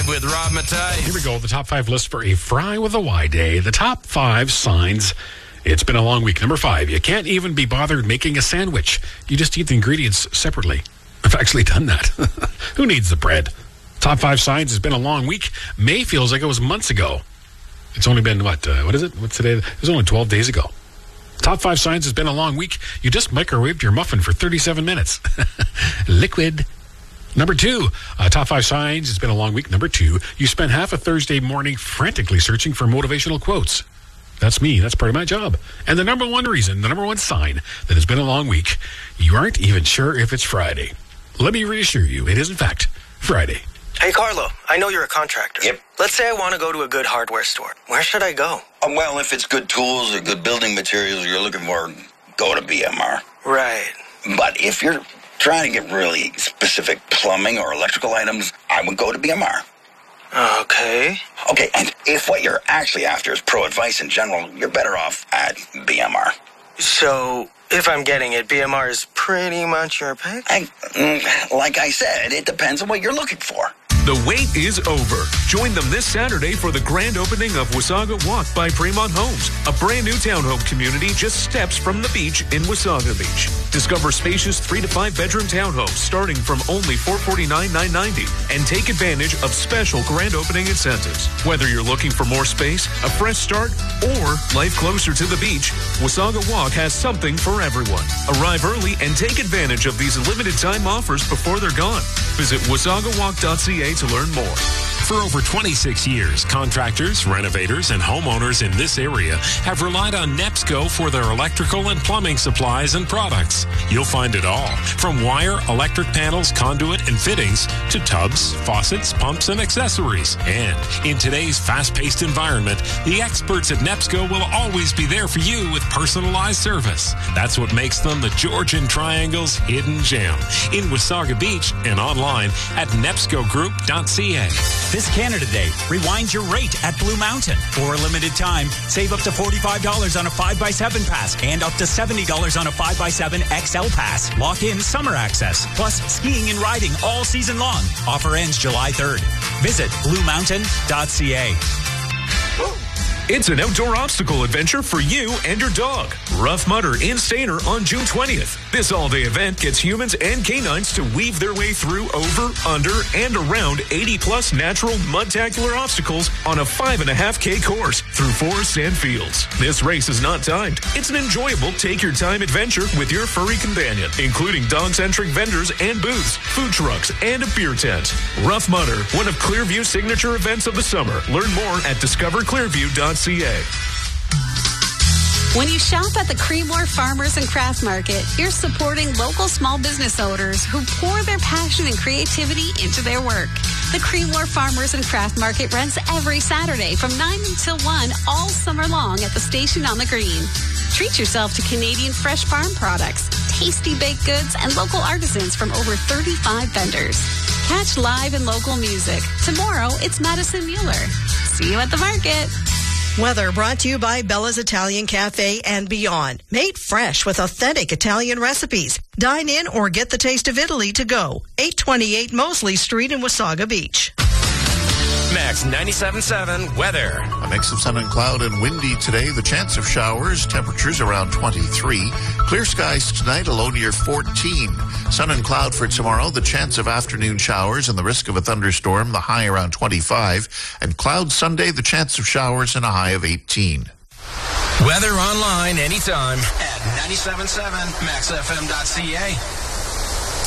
with Rob Matai. Here we go. The top 5 list for a Fry with a Y day. The top 5 signs it's been a long week. Number 5, you can't even be bothered making a sandwich. You just eat the ingredients separately. I've actually done that. Who needs the bread? Top 5 signs it's been a long week. May feels like it was months ago. It's only been, what is it? What's today? It was only 12 days ago. Top 5 signs it's been a long week. You just microwaved your muffin for 37 minutes. Liquid. Number 2, top 5 signs it's been a long week. Number 2, you spent half a Thursday morning frantically searching for motivational quotes. That's me. That's part of my job. And the number 1 reason, the number 1 sign that it's been a long week, you aren't even sure if it's Friday. Let me reassure you, it is in fact Friday. Hey, Carlo, I know you're a contractor. Yep. Let's say I want to go to a good hardware store. Where should I go? Well, if it's good tools or good building materials you're looking for, go to BMR. Right. But if you're trying to get really specific plumbing or electrical items, I would go to BMR. Okay. Okay, and if what you're actually after is pro advice in general, you're better off at BMR. So, if I'm getting it, BMR is pretty much your pick? Like I said, it depends on what you're looking for. The wait is over. Join them this Saturday for the grand opening of Wasaga Walk by Fremont Homes, a brand new townhome community just steps from the beach in Wasaga Beach. Discover spacious 3 to 5 bedroom townhomes starting from only $449,990 and take advantage of special grand opening incentives. Whether you're looking for more space, a fresh start, or life closer to the beach, Wasaga Walk has something for everyone. Arrive early and take advantage of these limited time offers before they're gone. Visit wasagawalk.ca to learn more. For over 26 years, contractors, renovators, and homeowners in this area have relied on NEPSCO for their electrical and plumbing supplies and products. You'll find it all, from wire, electric panels, conduit, and fittings to tubs, faucets, pumps, and accessories. And in today's fast-paced environment, the experts at NEPSCO will always be there for you with personalized service. That's what makes them the Georgian Triangle's hidden gem in Wasaga Beach and online at nepscogroup.ca. This Canada Day, rewind your rate at Blue Mountain. For a limited time, save up to $45 on a 5x7 pass and up to $70 on a 5x7 XL pass. Lock in summer access, plus skiing and riding all season long. Offer ends July 3rd. Visit bluemountain.ca. It's an outdoor obstacle adventure for you and your dog. Rough Mudder in Stayner on June 20th. This all-day event gets humans and canines to weave their way through, over, under, and around 80-plus natural mud-tacular obstacles on a 5.5K course through forests and fields. This race is not timed. It's an enjoyable take-your-time adventure with your furry companion, including dog-centric vendors and booths, food trucks, and a beer tent. Rough Mudder, one of Clearview's signature events of the summer. Learn more at discoverclearview.ca. When you shop at the Creemore Farmers and Craft Market, you're supporting local small business owners who pour their passion and creativity into their work. The Creemore Farmers and Craft Market runs every Saturday from 9 until 1 all summer long at the station on the green. Treat yourself to Canadian fresh farm products, tasty baked goods, and local artisans from over 35 vendors. Catch live and local music. Tomorrow, it's Madison Mueller. See you at the market. Weather brought to you by Bella's Italian Cafe and Beyond. Made fresh with authentic Italian recipes. Dine in or get the taste of Italy to go. 828 Mosley Street in Wasaga Beach. Max 97.7 weather. A mix of sun and cloud and windy today. The chance of showers. Temperatures around 23. Clear skies tonight, a low near 14. Sun and cloud for tomorrow. The chance of afternoon showers and the risk of a thunderstorm. The high around 25. And cloud Sunday. The chance of showers and a high of 18. Weather online anytime at 97.7 maxfm.ca.